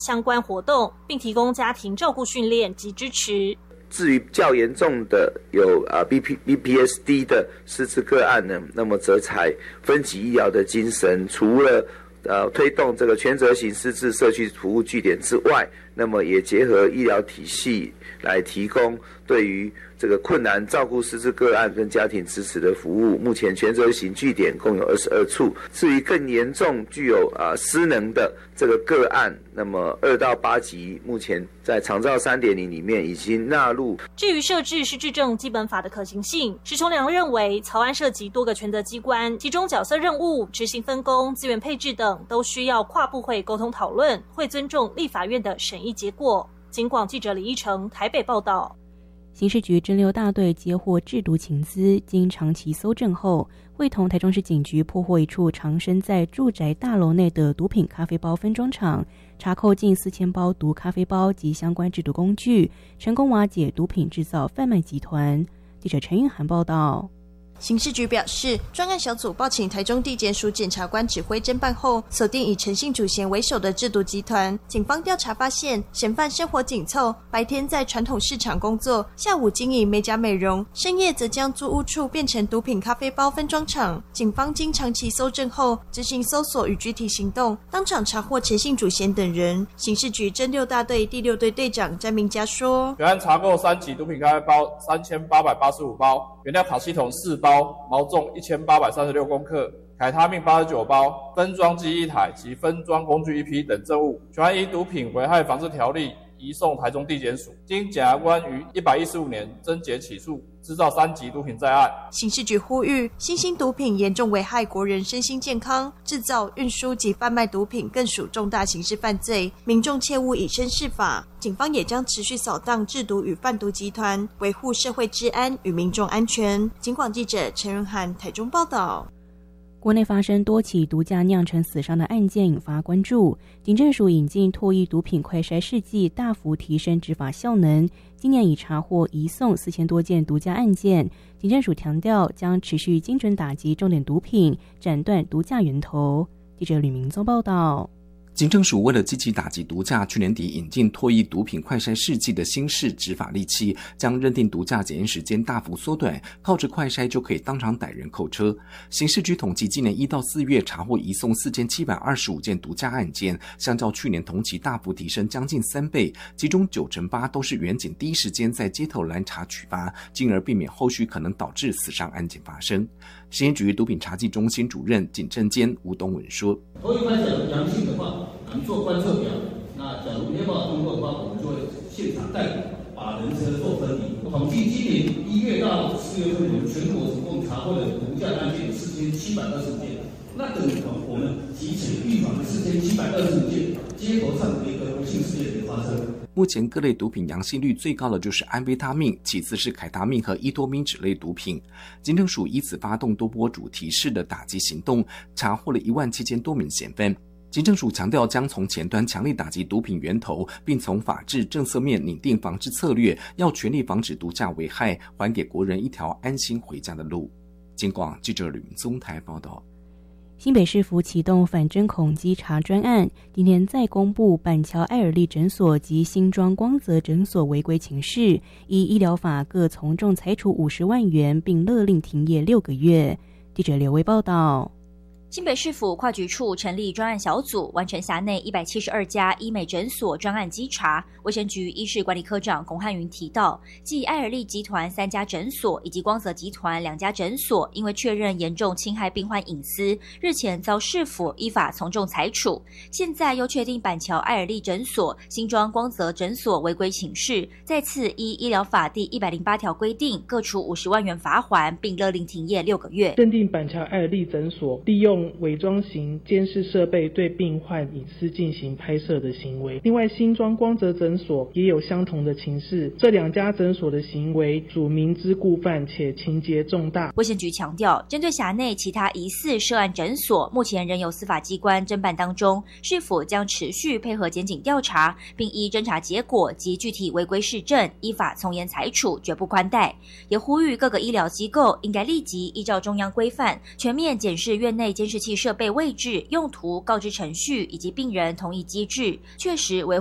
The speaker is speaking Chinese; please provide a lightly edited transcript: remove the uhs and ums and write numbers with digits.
相关活动，并提供家庭照顾训练及支持。 至于较严重的有BPSD 的失智个案呢，那么则采分级医疗的精神，除了推动这个全责型失智社区服务据点之外，那么也结合医疗体系来提供对于这个困难照顾失智个案跟家庭支持的服务。目前全责型据点共有22处。至于更严重具有失能的这个个案，那么2到8级目前在长照 3.0 里面已经纳入。 至于设置失智症基本法的可行性，石崇良认为草案涉及多个权责机关，其中角色任务、执行分工、资源配置等都需要跨部会沟通讨论，会尊重立法院的审议结果。警广记者李依成台北报道。 刑事局侦六大队接获制毒情资，经长期搜证后，会同台中市警局破获一处藏身在住宅大楼内的毒品咖啡包分装厂，查扣近4000包毒咖啡包及相关制毒工具，成功瓦解毒品制造贩卖集团。记者陈韵涵报道。 刑事局表示，专案小组报请台中地检署检察官指挥侦办后，锁定以陈姓主嫌为首的制毒集团。警方调查发现，嫌犯生活紧凑，白天在传统市场工作，下午经营美甲美容，深夜则将租屋处变成毒品咖啡包分装厂。警方经长期搜证后，执行搜索与具体行动，当场查获陈姓主嫌等人。刑事局侦六大队第6队队长詹明佳说， 本案查扣3级毒品咖啡包3885包，原料卡西酮4包，毛重1836公克，凯他命89包，分装机1台及分装工具1批等证物，全案依毒品危害防治条例移送台中地检署，经检察官于115年侦结起诉，制造3级毒品在案。 刑事局呼吁，新兴毒品严重危害国人身心健康，制造、运输及贩卖毒品更属重大刑事犯罪，民众切勿以身试法。警方也将持续扫荡制毒与贩毒集团，维护社会治安与民众安全。警广记者陈润涵台中报道。 国内发生多起毒驾酿成死伤的案件，引发关注。警政署引进唾液毒品快筛试剂，大幅提升执法效能。今年已查获移送4000多件毒驾案件。警政署强调，将持续精准打击重点毒品，斩断毒驾源头。记者吕明宗报道。 警政署为了积极打击毒驾，去年底引进唾液毒品快筛试剂的新式执法利器，将认定毒驾检验时间大幅缩短，靠着快筛就可以当场逮人扣车。刑事局统计，今年1到4月查获移送4725件毒驾案件，相较去年同期大幅提升将近3倍，其中98%都是员警第一时间在街头拦查取罚，进而避免后续可能导致死伤案件发生。刑事局毒品查缉中心主任警政监吴东文说， 头一观测阳性的话，我们做观测表，那假如没有办法通过的话，我们就会现场逮捕，把人车做分离。统计今年1月到4月份，我们全国总共查获的毒驾案件4720件，那等同我们提前预防的4725件街头上的一个不幸事件的发生。 目前各类毒品阳性率最高的就是安非他命，其次是凯他命和依托明酯类毒品。警政署以此发动多波主题式的打击行动，查获了17000多名嫌犯。警政署强调，将从前端强力打击毒品源头，并从法治政策面拟定防治策略，要全力防止毒驾危害，还给国人一条安心回家的路。警广记者吕明宗台报道。 新北市府启动反针孔稽查专案，今天再公布板桥爱尔利诊所及新庄光泽诊所违规情事，依医疗法各从重裁处50万元，并勒令停业6个月。记者刘威报道。 新北市府跨局处成立专案小组，完成辖内172家医美诊所专案稽查。卫生局医事管理科长龚汉云提到，继爱尔利集团3家诊所以及光泽集团2家诊所，因为确认严重侵害病患隐私，日前遭市府依法从重裁处。现在又确定板桥爱尔利诊所、新庄光泽诊所违规请示，再次依医疗法第108条规定，各处50万元罚锾，并勒令停业6个月。 认定板桥爱尔利诊所利用伪装型监视设备对病患隐私进行拍摄的行为。另外，新庄光泽诊所也有相同的情事，这2家诊所的行为属明知故犯且情节重大。 卫生局强调，针对辖内其他疑似涉案诊所，目前仍有司法机关侦办当中，市府将持续配合检警调查，并依侦查结果及具体违规事证，依法从严裁处，绝不宽待。也呼吁各个医疗机构应该立即依照中央规范，全面检视院内监视视器设备位置、用途、告知程序以及病人同意机制，确实维